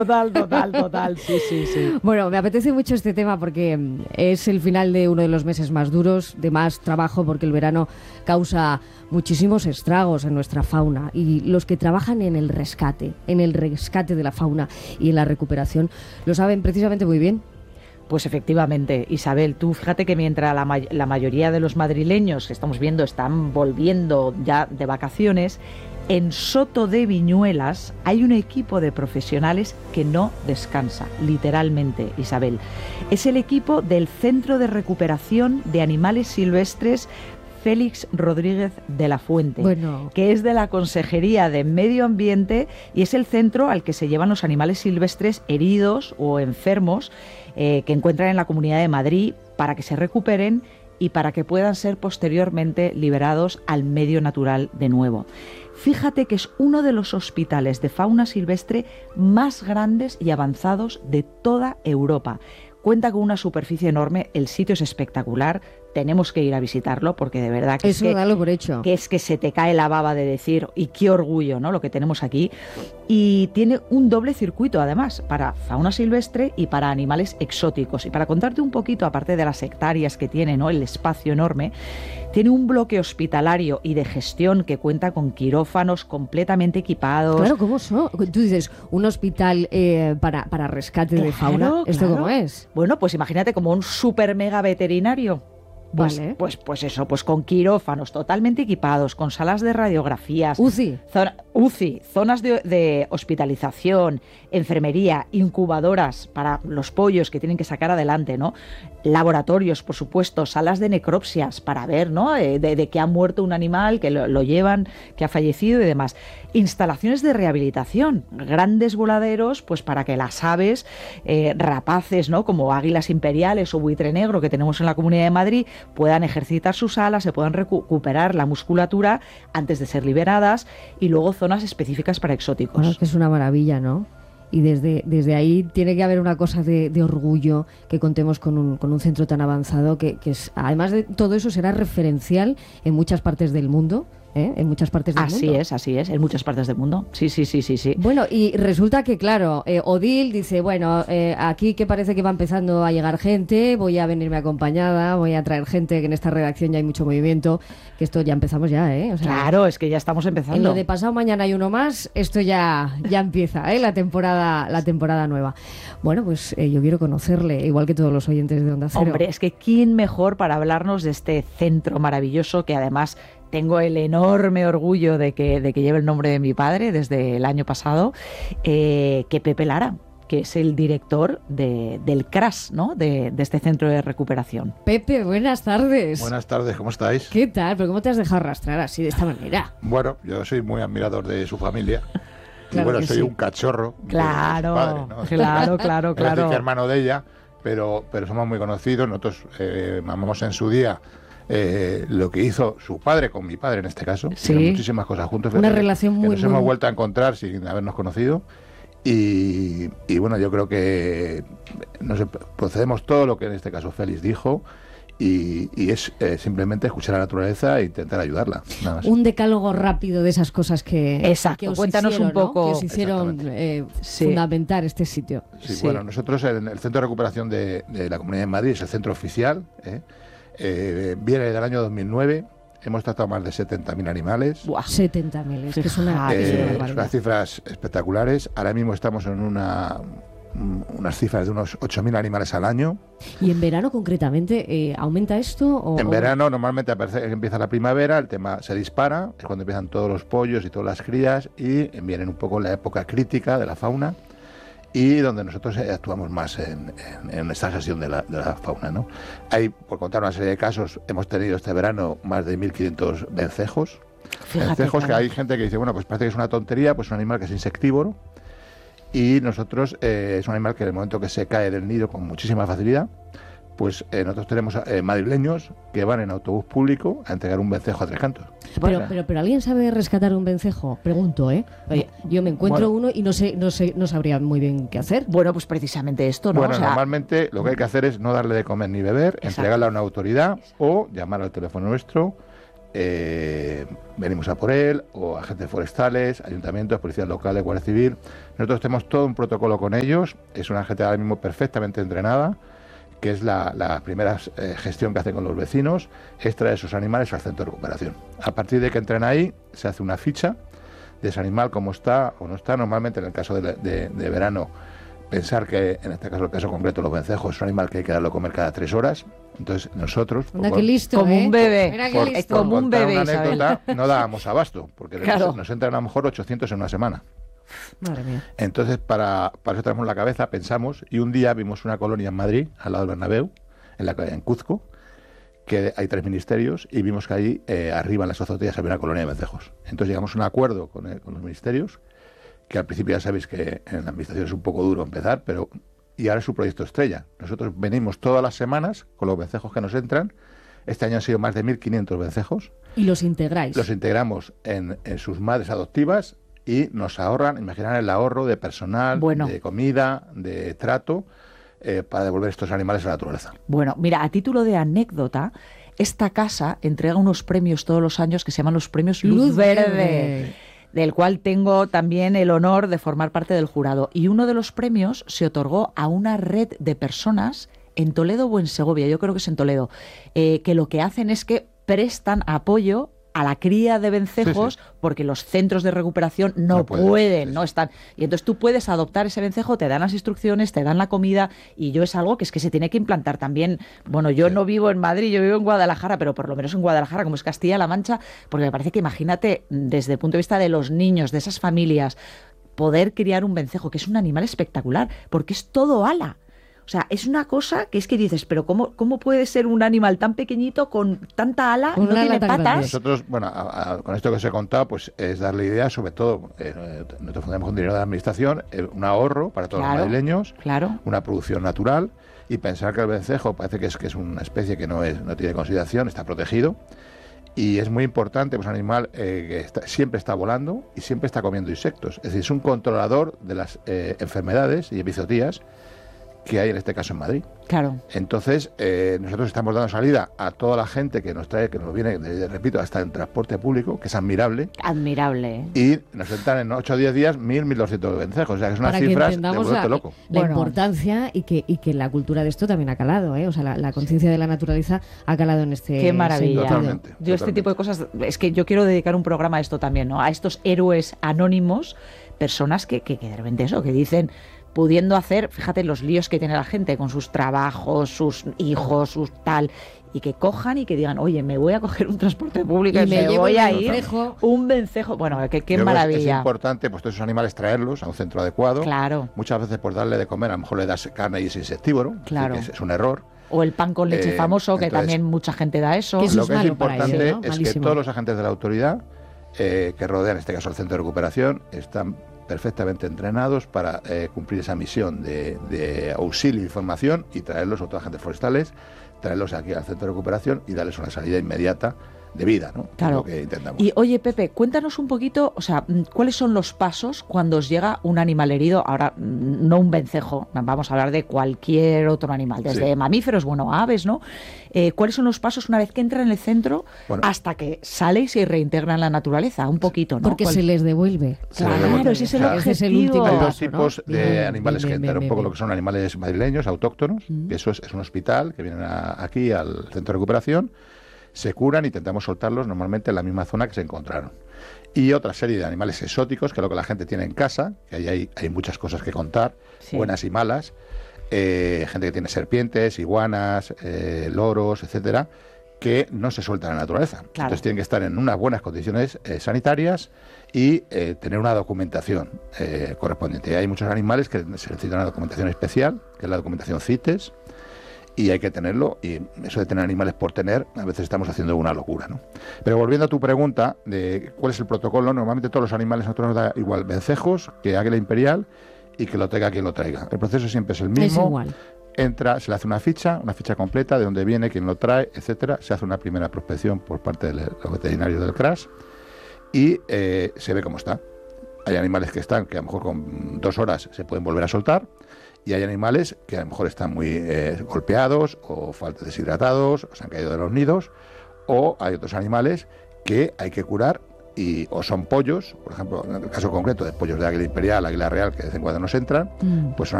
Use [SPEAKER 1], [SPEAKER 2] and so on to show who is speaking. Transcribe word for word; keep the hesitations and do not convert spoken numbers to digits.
[SPEAKER 1] Total, total, total, sí, sí, sí.
[SPEAKER 2] Bueno, me apetece mucho este tema porque es el final de uno de los meses más duros, de más trabajo, porque el verano causa muchísimos estragos en nuestra fauna, y los que trabajan en el rescate, en el rescate de la fauna y en la recuperación, lo saben precisamente muy bien.
[SPEAKER 1] Pues efectivamente, Isabel, tú fíjate que mientras la, may- la mayoría de los madrileños que estamos viendo están volviendo ya de vacaciones, en Soto de Viñuelas hay un equipo de profesionales que no descansa, literalmente, Isabel. Es el equipo del Centro de Recuperación de Animales Silvestres Félix Rodríguez de la Fuente,
[SPEAKER 2] Bueno.
[SPEAKER 1] que es de la Consejería de Medio Ambiente y es el centro al que se llevan los animales silvestres heridos o enfermos eh, que encuentran en la Comunidad de Madrid para que se recuperen y para que puedan ser posteriormente liberados al medio natural de nuevo. Fíjate que es uno de los hospitales de fauna silvestre más grandes y avanzados de toda Europa. Cuenta con una superficie enorme, el sitio es espectacular, tenemos que ir a visitarlo porque de verdad que,
[SPEAKER 2] Eso
[SPEAKER 1] es, que,
[SPEAKER 2] dalo por hecho.
[SPEAKER 1] que es que se te cae la baba de decir, y qué orgullo, ¿no?, lo que tenemos aquí. Y tiene un doble circuito además, para fauna silvestre y para animales exóticos. Y para contarte un poquito, aparte de las hectáreas que tiene, ¿no?, el espacio enorme, tiene un bloque hospitalario y de gestión que cuenta con quirófanos completamente equipados.
[SPEAKER 2] Claro, ¿cómo son? Tú dices, un hospital eh, para, para rescate de
[SPEAKER 1] Claro,
[SPEAKER 2] fauna. ¿Esto
[SPEAKER 1] claro.
[SPEAKER 2] cómo es?
[SPEAKER 1] Bueno, pues imagínate como un super mega veterinario. Pues,
[SPEAKER 2] Vale.
[SPEAKER 1] pues, pues eso, pues con quirófanos totalmente equipados, con salas de radiografías,
[SPEAKER 2] U C I.
[SPEAKER 1] zona- U C I, zonas de, de hospitalización, enfermería, incubadoras para los pollos que tienen que sacar adelante, ¿no? Laboratorios, por supuesto, salas de necropsias para ver, ¿no?, eh, de, de que ha muerto un animal, que lo, lo llevan, que ha fallecido y demás. Instalaciones de rehabilitación, grandes voladeros, pues para que las aves eh, rapaces, ¿no?, como águilas imperiales o buitre negro que tenemos en la Comunidad de Madrid, puedan ejercitar sus alas, se puedan recuperar la musculatura antes de ser liberadas, y luego zonas específicas para exóticos.
[SPEAKER 2] Bueno, que es una maravilla, ¿no? Y desde, desde ahí tiene que haber una cosa de, de orgullo que contemos con un, con un centro tan avanzado que, que es, además de todo eso, será referencial en muchas partes del mundo. ¿Eh? En muchas partes del
[SPEAKER 1] así
[SPEAKER 2] mundo.
[SPEAKER 1] es, así es, en muchas partes del mundo. Sí, sí, sí, sí, sí.
[SPEAKER 2] Bueno, y resulta que, claro, eh, Odil dice, bueno, eh, aquí que parece que va empezando a llegar gente, voy a venirme acompañada, voy a traer gente, que en esta redacción ya hay mucho movimiento, que esto ya empezamos ya, ¿eh? O sea,
[SPEAKER 1] Claro, es que ya estamos empezando.
[SPEAKER 2] en lo de pasado mañana hay uno más, esto ya, ya empieza, ¿eh? La temporada, la temporada nueva. Bueno, pues eh, yo quiero conocerle, igual que todos los oyentes de Onda Cero.
[SPEAKER 1] Hombre, es que quién mejor para hablarnos de este centro maravilloso que además tengo el enorme orgullo de que, de que lleve el nombre de mi padre desde el año pasado, eh, que Pepe Lara, que es el director de, del C R A S, ¿no?, de, de este centro de recuperación.
[SPEAKER 2] Pepe, buenas tardes.
[SPEAKER 3] Buenas tardes, ¿cómo estáis?
[SPEAKER 2] ¿Qué tal? ¿Pero cómo te has dejado arrastrar así, de esta manera?
[SPEAKER 3] Bueno, yo soy muy admirador de su familia.
[SPEAKER 2] Claro
[SPEAKER 3] y bueno,
[SPEAKER 2] que
[SPEAKER 3] soy
[SPEAKER 2] sí.
[SPEAKER 3] un cachorro. de-
[SPEAKER 1] Claro,
[SPEAKER 3] de su padre, ¿no?
[SPEAKER 1] claro, claro,
[SPEAKER 3] Es decir,
[SPEAKER 1] claro.
[SPEAKER 3] que hermano de ella, pero, pero somos muy conocidos. Nosotros eh, mamamos en su día eh, lo que hizo su padre con mi padre en este caso.
[SPEAKER 1] Sí.
[SPEAKER 3] Hicieron muchísimas cosas juntos.
[SPEAKER 2] Una
[SPEAKER 3] que-
[SPEAKER 2] relación
[SPEAKER 3] que
[SPEAKER 2] muy,
[SPEAKER 3] nos
[SPEAKER 2] muy-
[SPEAKER 3] hemos vuelto a encontrar sin habernos conocido. Y, y bueno, yo creo que no sé, procedemos todo lo que en este caso Félix dijo. Y, y es eh, simplemente escuchar a la naturaleza e intentar ayudarla, nada más.
[SPEAKER 2] Un decálogo rápido de esas cosas que,
[SPEAKER 1] Exacto,
[SPEAKER 2] que os
[SPEAKER 1] cuéntanos
[SPEAKER 2] hicieron,
[SPEAKER 1] un poco.
[SPEAKER 2] ¿no? Que os hicieron
[SPEAKER 3] Exactamente.
[SPEAKER 2] eh,
[SPEAKER 1] Sí.
[SPEAKER 2] fundamentar este sitio.
[SPEAKER 3] Sí,
[SPEAKER 1] Sí.
[SPEAKER 3] bueno, nosotros en el Centro de Recuperación de, de la Comunidad de Madrid es el centro oficial, ¿eh? Eh, viene del año dos mil nueve, hemos tratado más de setenta mil animales,
[SPEAKER 1] Buah.
[SPEAKER 2] setenta mil, es que es una,
[SPEAKER 1] Fíjate.
[SPEAKER 2] es una
[SPEAKER 3] eh, son
[SPEAKER 2] barbaridad.
[SPEAKER 3] unas cifras espectaculares. Ahora mismo estamos en una mm, unas cifras de unos ocho mil animales al año.
[SPEAKER 2] ¿Y en verano concretamente eh, aumenta esto? O,
[SPEAKER 3] En
[SPEAKER 2] o-
[SPEAKER 3] verano normalmente aparece que empieza la primavera, el tema se dispara, es cuando empiezan todos los pollos y todas las crías y vienen un poco la época crítica de la fauna y donde nosotros eh, actuamos más en, en, en esta gestión de la, de la fauna, ¿no? Hay, por contar una serie de casos, hemos tenido este verano más de mil quinientos vencejos.
[SPEAKER 1] Fíjate,
[SPEAKER 3] Vencejos que
[SPEAKER 1] claro.
[SPEAKER 3] hay gente que dice, bueno, pues parece que es una tontería, pues es un animal que es insectívoro y nosotros eh, es un animal que en el momento que se cae del nido con muchísima facilidad, pues eh, nosotros tenemos eh, madrileños que van en autobús público a entregar un vencejo a Tres Cantos.
[SPEAKER 2] Pero, pero, pero ¿alguien sabe rescatar un vencejo? Pregunto, ¿eh? Oye, yo me encuentro
[SPEAKER 3] Bueno.
[SPEAKER 2] uno y no sé, no sé, no sabría muy bien qué hacer.
[SPEAKER 1] Bueno, pues precisamente esto, ¿no?
[SPEAKER 3] Bueno,
[SPEAKER 1] O sea,
[SPEAKER 3] normalmente lo que hay que hacer es no darle de comer ni beber,
[SPEAKER 1] Exacto.
[SPEAKER 3] entregarle a una autoridad o llamar al teléfono nuestro eh, venimos a por él, o agentes forestales, ayuntamientos, policías locales, Guardia Civil. Nosotros tenemos todo un protocolo con ellos, es una gente ahora mismo perfectamente entrenada, que es la, la primera eh, gestión que hace con los vecinos, es traer esos animales al centro de recuperación. A partir de que entren ahí, se hace una ficha de ese animal, cómo está o no está. Normalmente, en el caso de, de, de verano, pensar que, en este caso, el caso concreto, los vencejos, es un animal que hay que darlo a comer cada tres horas. Entonces, nosotros...
[SPEAKER 2] Mira qué listo,
[SPEAKER 1] como
[SPEAKER 2] ¿eh?
[SPEAKER 1] un bebé.
[SPEAKER 2] Mira qué
[SPEAKER 3] por,
[SPEAKER 2] listo.
[SPEAKER 3] por
[SPEAKER 1] como un
[SPEAKER 3] contar
[SPEAKER 1] bebé,
[SPEAKER 3] una anécdota, no dábamos abasto, porque
[SPEAKER 1] Claro.
[SPEAKER 3] nos, nos entran a lo mejor ochocientos en una semana.
[SPEAKER 2] Madre mía.
[SPEAKER 3] Entonces, para, para eso tenemos la cabeza, pensamos, y un día vimos una colonia en Madrid, al lado del Bernabéu, en, la, en Cuzco, que hay tres ministerios, y vimos que allí, eh, arriba en las azoteas, había una colonia de vencejos. Entonces llegamos a un acuerdo con, el, con los ministerios, que al principio ya sabéis que en la administración es un poco duro empezar, pero y ahora es su proyecto estrella. Nosotros venimos todas las semanas con los vencejos que nos entran. Este año han sido más de mil quinientos vencejos.
[SPEAKER 2] Y los integráis.
[SPEAKER 3] Los integramos en, en sus madres adoptivas y nos ahorran, imaginar el ahorro de personal,
[SPEAKER 1] Bueno.
[SPEAKER 3] de comida, de trato, eh, para devolver estos animales a la naturaleza.
[SPEAKER 1] Bueno, mira, a título de anécdota, esta casa entrega unos premios todos los años que se llaman los premios Luz,
[SPEAKER 2] Luz
[SPEAKER 1] Verde,
[SPEAKER 2] Verde.
[SPEAKER 1] del cual tengo también el honor de formar parte del jurado. Y uno de los premios se otorgó a una red de personas en Toledo o en Segovia, yo creo que es en Toledo, eh, que lo que hacen es que prestan apoyo a la cría de vencejos,
[SPEAKER 3] Sí, sí.
[SPEAKER 1] porque los centros de recuperación no,
[SPEAKER 3] No pueden,
[SPEAKER 1] pueden,
[SPEAKER 3] sí,
[SPEAKER 1] no
[SPEAKER 3] sí.
[SPEAKER 1] están. Y entonces tú puedes adoptar ese vencejo, te dan las instrucciones, te dan la comida, y yo es algo que es que se tiene que implantar también. Bueno, yo
[SPEAKER 3] Sí.
[SPEAKER 1] no vivo en Madrid, yo vivo en Guadalajara, pero por lo menos en Guadalajara, como es Castilla-La Mancha, porque me parece que, imagínate, desde el punto de vista de los niños, de esas familias, poder criar un vencejo, que es un animal espectacular, porque es todo ala. O sea, es una cosa que es que dices, pero ¿cómo, cómo puede ser un animal tan pequeñito con tanta ala?
[SPEAKER 2] Con
[SPEAKER 1] No
[SPEAKER 2] una
[SPEAKER 1] tiene
[SPEAKER 2] ala tan
[SPEAKER 1] patas.
[SPEAKER 2] grande.
[SPEAKER 3] Nosotros, bueno, a- a- con esto que os he contado, pues es darle ideas, sobre todo, eh, nosotros fundamos con dinero de la administración, eh, un ahorro para todos
[SPEAKER 1] Claro,
[SPEAKER 3] los madrileños,
[SPEAKER 1] claro.
[SPEAKER 3] una producción natural, y pensar que el vencejo parece que es, que es una especie que no, es, no tiene consideración, está protegido, y es muy importante, pues un animal eh, que está- siempre está volando y siempre está comiendo insectos. Es decir, es un controlador de las eh, enfermedades y epizotías que hay en este caso en Madrid.
[SPEAKER 1] Claro.
[SPEAKER 3] Entonces, eh, nosotros estamos dando salida a toda la gente que nos trae, que nos viene, de- repito, hasta en transporte público, que es admirable,
[SPEAKER 1] Admirable. ¿eh?
[SPEAKER 3] y nos entran en ocho o diez días mil, mil doscientos vencejos. O sea, que son unas
[SPEAKER 2] Para que
[SPEAKER 3] cifras de
[SPEAKER 2] entendamos
[SPEAKER 3] vuelto
[SPEAKER 2] la,
[SPEAKER 3] loco.
[SPEAKER 2] la
[SPEAKER 1] Bueno.
[SPEAKER 2] importancia y que, y que la cultura de esto también ha calado, ¿eh? O sea, la, la conciencia de la naturaleza ha calado en este
[SPEAKER 1] Qué maravilla.
[SPEAKER 2] sentido.
[SPEAKER 3] Totalmente.
[SPEAKER 1] Yo este tipo de cosas, es que yo quiero dedicar un programa a esto también, ¿no? A estos héroes anónimos, personas que, que, que de repente eso, que dicen, pudiendo hacer, fíjate los líos que tiene la gente con sus trabajos, sus hijos, sus tal, y que cojan y que digan, oye, me voy a coger un transporte público y,
[SPEAKER 2] Y me
[SPEAKER 1] me,
[SPEAKER 2] llevo
[SPEAKER 1] voy
[SPEAKER 2] el
[SPEAKER 1] a ir
[SPEAKER 2] vencejo.
[SPEAKER 1] un vencejo. Bueno, qué, qué
[SPEAKER 3] Yo creo que es- Es
[SPEAKER 1] maravilla.
[SPEAKER 3] importante, pues todos esos animales traerlos a un centro adecuado.
[SPEAKER 1] Claro.
[SPEAKER 3] Muchas veces por darle de comer, a lo mejor le das carne y es insectívoro. es decir,
[SPEAKER 1] Claro.
[SPEAKER 3] que es, es un error.
[SPEAKER 1] O el pan con leche
[SPEAKER 3] Eh,
[SPEAKER 1] famoso, que
[SPEAKER 3] entonces,
[SPEAKER 1] también mucha gente da eso.
[SPEAKER 2] que eso
[SPEAKER 3] Lo
[SPEAKER 2] es
[SPEAKER 3] que es
[SPEAKER 2] malo para
[SPEAKER 3] importante
[SPEAKER 2] ellos, ¿no?
[SPEAKER 3] es que
[SPEAKER 2] Malísimo.
[SPEAKER 3] todos los agentes de la autoridad eh, que rodean, en este caso el centro de recuperación, están perfectamente entrenados para eh, cumplir esa misión de, de auxilio y formación y traerlos a otros agentes forestales, traerlos aquí al centro de recuperación y darles una salida inmediata de vida, ¿no?
[SPEAKER 1] Claro.
[SPEAKER 3] Es lo que intentamos.
[SPEAKER 1] Y oye, Pepe, cuéntanos un poquito, o sea, mm, ¿cuáles son los pasos cuando os llega un animal herido? Ahora, mm, no un vencejo, vamos a hablar de cualquier otro animal, desde
[SPEAKER 3] Sí.
[SPEAKER 1] mamíferos, bueno, aves, ¿no? Eh, ¿Cuáles son los pasos una vez que entra en el centro
[SPEAKER 3] Bueno.
[SPEAKER 1] hasta que sale y se reintegra en la naturaleza? Un poquito, ¿no?
[SPEAKER 2] Porque
[SPEAKER 1] ¿Cuál-
[SPEAKER 2] se les devuelve.
[SPEAKER 3] Se les
[SPEAKER 1] Claro,
[SPEAKER 3] devuelve.
[SPEAKER 1] ese es el
[SPEAKER 3] O sea,
[SPEAKER 2] ese es el
[SPEAKER 1] objetivo.
[SPEAKER 2] último
[SPEAKER 3] Hay dos
[SPEAKER 2] paso, ¿no?
[SPEAKER 3] tipos de
[SPEAKER 2] Bien,
[SPEAKER 3] animales
[SPEAKER 2] bien,
[SPEAKER 3] que
[SPEAKER 2] bien,
[SPEAKER 3] entran, un
[SPEAKER 2] bien,
[SPEAKER 3] poco
[SPEAKER 2] bien.
[SPEAKER 3] lo que son animales madrileños, autóctonos, que eso es, es un hospital, que vienen a- aquí al centro de recuperación, se curan y intentamos soltarlos normalmente en la misma zona que se encontraron. Y otra serie de animales exóticos, que es lo que la gente tiene en casa, que ahí hay, hay muchas cosas que contar,
[SPEAKER 1] Sí.
[SPEAKER 3] buenas y malas, eh, gente que tiene serpientes, iguanas, eh, loros, etcétera, que no se sueltan en la naturaleza.
[SPEAKER 1] Claro.
[SPEAKER 3] Entonces tienen que estar en unas buenas condiciones eh, sanitarias y eh, tener una documentación eh, correspondiente. Hay muchos animales que se necesitan una documentación especial, que es la documentación CITES, y hay que tenerlo, y eso de tener animales por tener, a veces estamos haciendo una locura, ¿no? Pero volviendo a tu pregunta de cuál es el protocolo, normalmente todos los animales nosotros nos da igual vencejos que águila imperial y que lo traiga quien lo traiga. El proceso siempre es el
[SPEAKER 2] Es
[SPEAKER 3] mismo.
[SPEAKER 2] igual.
[SPEAKER 3] Entra, se le hace una ficha, una ficha completa de dónde viene, quién lo trae, etcétera. Se hace una primera prospección por parte de los veterinarios del C R A S y eh, se ve cómo está. Hay animales que están, que a lo mejor con dos horas se pueden volver a soltar, y hay animales que a lo mejor están muy eh, golpeados o falta deshidratados, o se han caído de los nidos, o hay otros animales que hay que curar, y o son pollos, por ejemplo, en el caso concreto de pollos de águila imperial, águila real, que de vez en cuando nos entran, mm. pues son